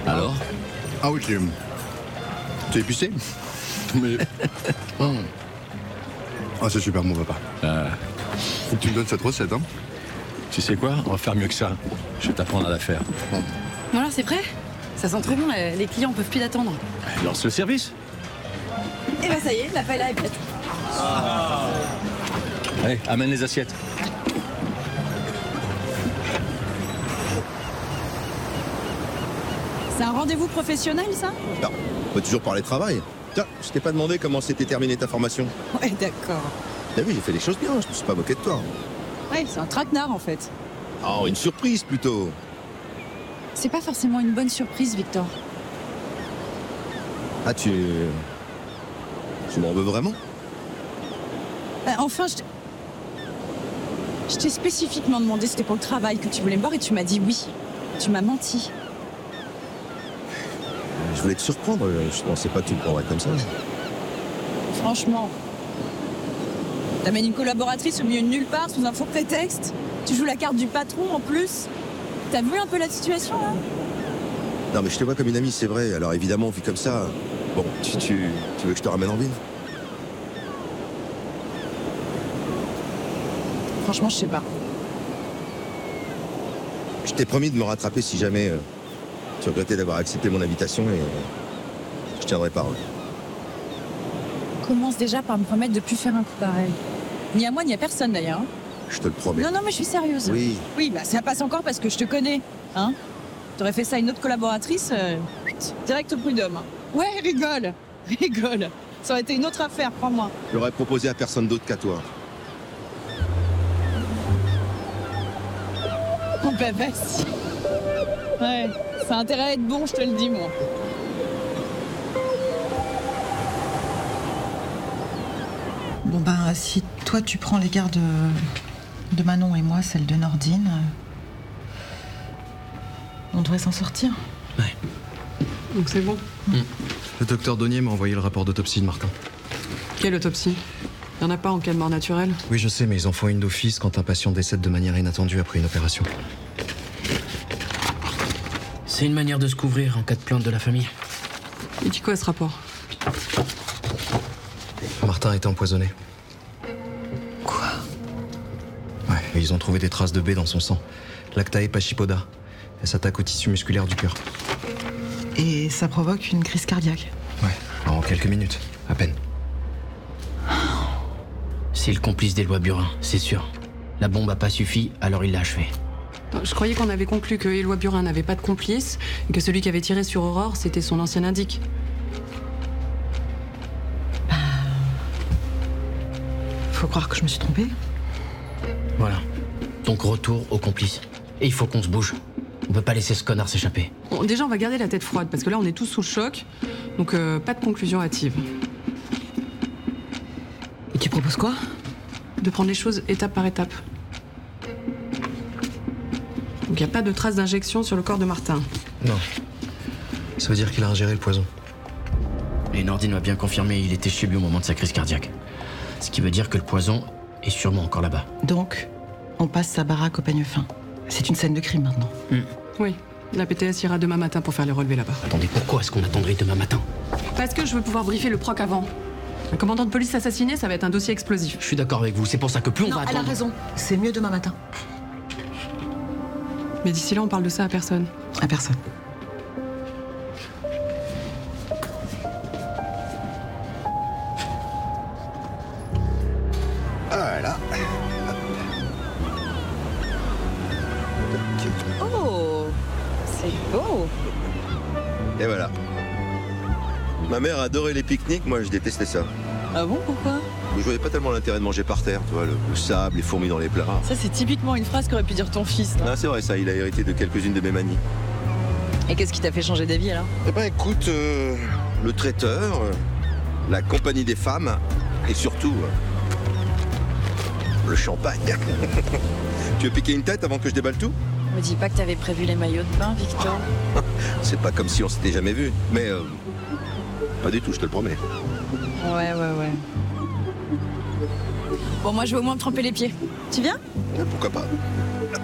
Alors? Ah oui, c'est épicé. Mais... Ah, c'est super bon, papa. Faut que tu me donnes cette recette, hein. Tu sais quoi? On va faire mieux que ça. Je vais t'apprendre à la faire. Bon alors, c'est prêt? Ça sent très bon, les clients peuvent plus l'attendre. Lance le service. Et bah ça y est, la paella est prête. Allez, amène les assiettes. C'est un rendez-vous professionnel, ça? Non, on peut toujours parler travail. Tiens, je t'ai pas demandé comment s'était terminée ta formation. Ouais, d'accord. T'as vu, j'ai fait les choses bien, je me suis pas moqué de toi. Ouais, c'est un traquenard, en fait. Oh, une surprise plutôt. C'est pas forcément une bonne surprise, Victor. Ah, tu m'en veux vraiment? Enfin, je t'ai spécifiquement demandé si c'était pour le travail que tu voulais me voir et tu m'as dit oui. Tu m'as menti. Je voulais te surprendre, je pensais pas que tu me prendrais comme ça. Franchement. T'amènes une collaboratrice au milieu de nulle part sous un faux prétexte. Tu joues la carte du patron en plus. T'as vu un peu la situation, là? Non, mais je te vois comme une amie, c'est vrai. Alors évidemment, vu comme ça... Bon, tu veux que je te ramène en ville? Franchement, je sais pas. Je t'ai promis de me rattraper si jamais tu regrettais d'avoir accepté mon invitation et je tiendrai parole. Commence déjà par me promettre de plus faire un coup pareil. Ni à moi, ni à personne d'ailleurs. Je te le promets. Non, mais je suis sérieuse. Oui. Oui, bah ça passe encore parce que je te connais. Hein? T'aurais fait ça à une autre collaboratrice, direct au prud'homme. Ouais, rigole. Rigole. Ça aurait été une autre affaire, crois-moi. Je l'aurais proposé à personne d'autre qu'à toi. Oh bah vas-y. Ouais, ça a intérêt à être bon, je te le dis, moi. Bon ben, si toi tu prends les gardes de Manon et moi celle de Nordine, on devrait s'en sortir. Ouais. Donc c'est bon. Le docteur Donnier m'a envoyé le rapport d'autopsie de Martin. Quelle autopsie? Il n'y en a pas en cas de mort naturelle. Oui, je sais, mais ils en font une d'office quand un patient décède de manière inattendue après une opération. C'est une manière de se couvrir en cas de plainte de la famille. Il dit quoi ce rapport? Martin a été empoisonné. Quoi? Ouais, et ils ont trouvé des traces de B dans son sang. Lactae pachypoda. Elle s'attaque au tissu musculaire du cœur. Et ça provoque une crise cardiaque. Ouais, en quelques minutes, à peine. C'est le complice des lois Burin, c'est sûr. La bombe a pas suffi, alors il l'a achevé. Je croyais qu'on avait conclu que Éloi Burin n'avait pas de complice et que celui qui avait tiré sur Aurore, c'était son ancien indique. Faut croire que je me suis trompée. Voilà. Donc retour au complice. Et il faut qu'on se bouge. On peut pas laisser ce connard s'échapper. Bon, déjà, on va garder la tête froide parce que là, on est tous sous le choc. Donc, pas de conclusion hâtive. Et tu proposes quoi? De prendre les choses étape par étape. Donc, il n'y a pas de traces d'injection sur le corps de Martin. Non. Ça veut dire qu'il a ingéré le poison. Et Nordine m'a bien confirmé, il était chez lui au moment de sa crise cardiaque. Ce qui veut dire que le poison est sûrement encore là-bas. Donc, on passe sa baraque au peigne fin. C'est une scène de crime maintenant. Oui, la PTS ira demain matin pour faire les relevés là-bas. Attendez, pourquoi est-ce qu'on attendrait demain matin? Parce que je veux pouvoir briefer le proc avant. Un commandant de police assassiné, ça va être un dossier explosif. Je suis d'accord avec vous, c'est pour ça que plus on Non, va elle attendre... a raison. C'est mieux demain matin. Mais d'ici là, on parle de ça à personne. À personne. Voilà. Oh, c'est beau. Et voilà. Ma mère adorait les pique-niques, moi je détestais ça. Ah bon, pourquoi? Je voyais pas tellement l'intérêt de manger par terre, tu vois, le sable, les fourmis dans les plats. Ça, c'est typiquement une phrase qu'aurait pu dire ton fils. Ah, c'est vrai ça, il a hérité de quelques-unes de mes manies. Et qu'est-ce qui t'a fait changer d'avis alors? Eh ben écoute, le traiteur, la compagnie des femmes, et surtout, le champagne. Tu veux piquer une tête avant que je déballe tout? Me dis pas que t'avais prévu les maillots de bain, Victor. C'est pas comme si on s'était jamais vu, mais pas du tout, je te le promets. Ouais. Bon, moi, je vais au moins me tremper les pieds. Tu viens? Pourquoi pas?